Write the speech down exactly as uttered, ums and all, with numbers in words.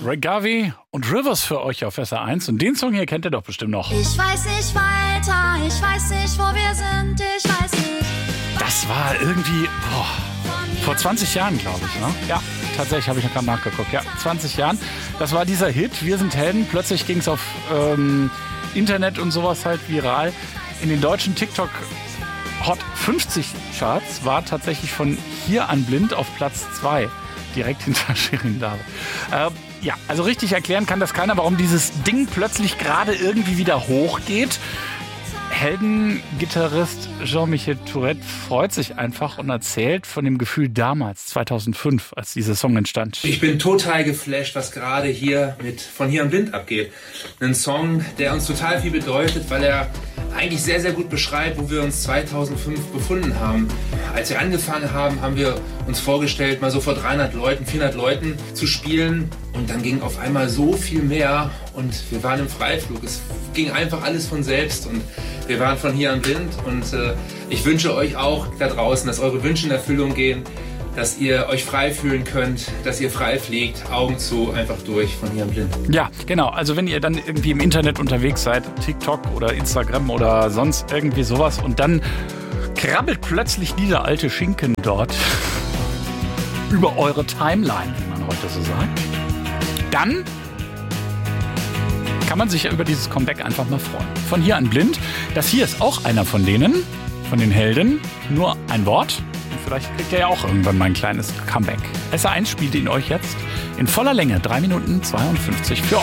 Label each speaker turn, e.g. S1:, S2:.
S1: Ray Garvey und Rivers für euch auf S R eins. Und den Song hier kennt ihr doch bestimmt noch.
S2: Ich weiß nicht weiter, ich weiß nicht, wo wir sind, ich weiß nicht.
S1: Das war irgendwie boah, vor zwanzig Jahren, glaube ich. Ne? Ja, tatsächlich habe ich gerade nachgeguckt. Ja, zwanzig Jahren. Das war dieser Hit, Wir sind Helden. Plötzlich ging es auf ähm, Internet und sowas halt viral. In den deutschen TikTok Hot fünfzig Charts war tatsächlich von Hier an Blind auf Platz zwei. Direkt hinter Shirin David. Äh, ja, also richtig erklären kann das keiner, warum dieses Ding plötzlich gerade irgendwie wieder hochgeht. Heldengitarrist Jean-Michel Tourette freut sich einfach und erzählt von dem Gefühl damals, zweitausendfünf, als dieser Song entstand.
S3: Ich bin total geflasht, was gerade hier mit Von Hier an Blind abgeht. Ein Song, der uns total viel bedeutet, weil er eigentlich sehr, sehr gut beschreibt, wo wir uns zweitausendfünf befunden haben. Als wir angefangen haben, haben wir uns vorgestellt, mal so vor dreihundert Leuten, vierhundert Leuten zu spielen. Und dann ging auf einmal so viel mehr und wir waren im Freiflug. Es ging einfach alles von selbst und wir waren von Hier an Blind. Und äh, ich wünsche euch auch da draußen, dass eure Wünsche in Erfüllung gehen, dass ihr euch frei fühlen könnt, dass ihr frei fliegt, Augen zu, einfach durch, von Hier an Blind.
S1: Ja, genau. Also wenn ihr dann irgendwie im Internet unterwegs seid, TikTok oder Instagram oder sonst irgendwie sowas und dann krabbelt plötzlich dieser alte Schinken dort über eure Timeline, wie man heute so sagt, dann kann man sich ja über dieses Comeback einfach mal freuen. Von Hier an Blind. Das hier ist auch einer von denen, von den Helden. Nur ein Wort. Vielleicht kriegt ihr ja auch irgendwann mal ein kleines Comeback. S R eins spielt ihn euch jetzt in voller Länge, drei Minuten zweiundfünfzig für euch.